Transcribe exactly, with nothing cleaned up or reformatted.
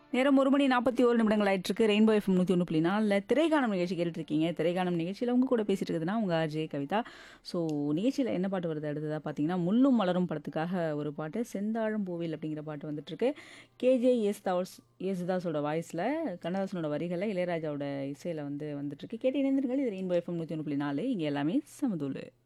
நேரம் ஒரு மணி நாற்பத்தி ஒரு நிமிடங்கள் ஆயிட்டு இருக்கு. ரெயின்போ எஃப்எம் நூற்றி ஒன்று புள்ளி நாலில் திரைக்காணும் நிகழ்ச்சி கேட்டுட்டு இருக்கீங்க. திரைக்காணும் நிகழ்ச்சியில் உங்க கூட பேசிட்டு இருக்குதுன்னா உங்க ஆர்ஜே கவிதா. ஸோ நிகழ்ச்சியில் என்ன பாட்டு வருது அடுத்ததாக பார்த்தீங்கன்னா முள்ளும் மலரும் படத்துக்காக ஒரு பாட்டு செந்தாழம் பூவில் அப்படிங்கிற பாட்டு வந்துட்டு இருக்கு. கேஜே எஸ் தாஸ் யேசுதாஸோட வாய்ஸில் கண்ணதாசனோட வரிகளில் இளையராஜாவோட இசையில் வந்து வந்துட்டு இருக்கு. கேட்டு இணைந்திருங்கள். இது ரெயின்போ எஃப்எம் நூற்றி ஒன்று புள்ளி நாலு இங்கே எல்லாமே சமதூளு.